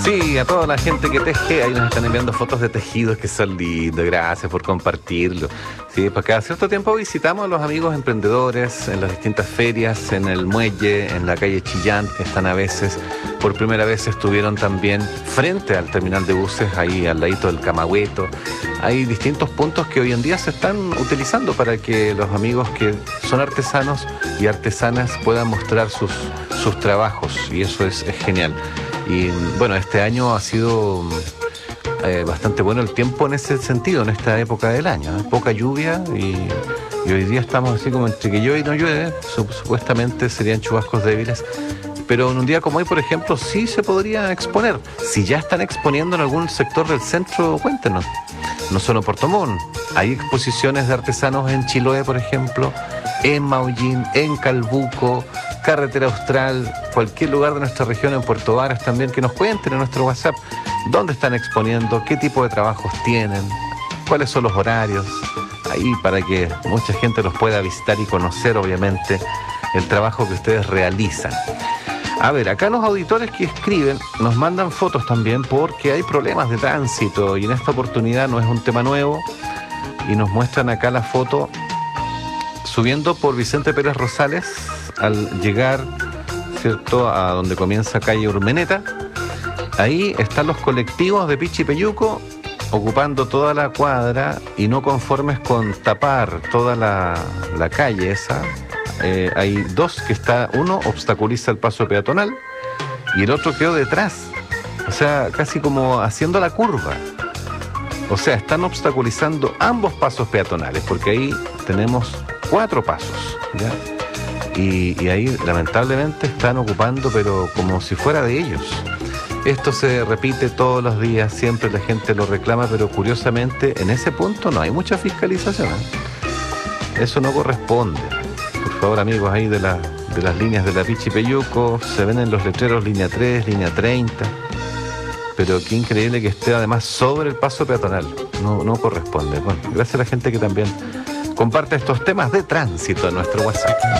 Sí, a toda la gente que teje, ahí nos están enviando fotos de tejidos que son lindos, gracias por compartirlo. Sí, pues cada cierto tiempo visitamos a los amigos emprendedores en las distintas ferias, en el muelle, en la calle Chillán, que están a veces, por primera vez estuvieron también frente al terminal de buses, ahí al ladito del Camagüeto. Hay distintos puntos que hoy en día se están utilizando para que los amigos que son artesanos y artesanas puedan mostrar sus trabajos, y eso es genial. Y bueno, este año ha sido bastante bueno el tiempo en ese sentido, en esta época del año, ¿eh? Poca lluvia y hoy día estamos así como entre que llueve y no llueve, supuestamente serían chubascos débiles, pero en un día como hoy, por ejemplo, sí se podría exponer. Si ya están exponiendo en algún sector del centro, cuéntenos. No solo en Puerto Montt, hay exposiciones de artesanos en Chiloé, por ejemplo, en Maullín, en Calbuco, Carretera Austral, cualquier lugar de nuestra región, en Puerto Varas también, que nos cuenten en nuestro WhatsApp dónde están exponiendo, qué tipo de trabajos tienen, cuáles son los horarios, ahí para que mucha gente los pueda visitar y conocer, obviamente, el trabajo que ustedes realizan. A ver, acá los auditores que escriben nos mandan fotos también porque hay problemas de tránsito y en esta oportunidad no es un tema nuevo y nos muestran acá la foto subiendo por Vicente Pérez Rosales al llegar, ¿cierto?, a donde comienza calle Urmeneta. Ahí están los colectivos de Pichipeyuco ocupando toda la cuadra y no conformes con tapar toda la calle esa. Hay dos que uno obstaculiza el paso peatonal y el otro quedó detrás, o sea, casi como haciendo la curva. O sea, están obstaculizando ambos pasos peatonales, porque ahí tenemos 4 pasos, ¿ya? Y ahí lamentablemente están ocupando, pero como si fuera de ellos. Esto se repite todos los días, siempre la gente lo reclama, pero curiosamente en ese punto no hay mucha fiscalización, ¿eh? Eso no corresponde. Por favor, amigos, ahí de las líneas de la Pichipeyuco, se ven en los letreros línea 3, línea 30, pero qué increíble que esté además sobre el paso peatonal. No corresponde. Bueno, gracias a la gente que también comparte estos temas de tránsito en nuestro WhatsApp.